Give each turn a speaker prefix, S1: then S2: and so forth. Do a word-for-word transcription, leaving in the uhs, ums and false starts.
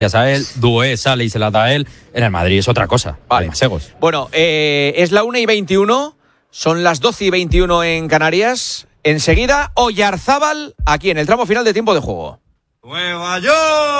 S1: a él, Doué sale y se la da a él. En el Madrid es otra cosa.
S2: Vale.
S1: Masegos.
S2: Bueno, eh, es la una y veintiuno, son las doce y veintiuno en Canarias. Enseguida, Oyarzábal, aquí en el tramo final de tiempo de juego.
S3: Nueva York.